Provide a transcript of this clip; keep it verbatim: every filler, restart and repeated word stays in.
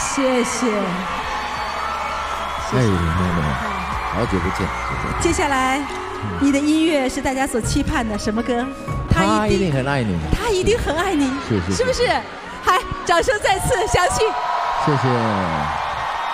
谢谢。 哎，妹妹，好久不见。 接下来，你的音乐是大家所期盼的什么歌？ 他一定很爱你， 他一定很爱你， 是是， 是不是？嗨，掌声再次响起。 谢谢。